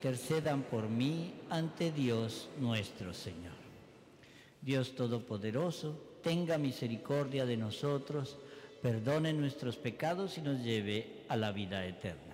intercedan por mí ante Dios nuestro Señor. Dios Todopoderoso, tenga misericordia de nosotros, perdone nuestros pecados y nos lleve a la vida eterna.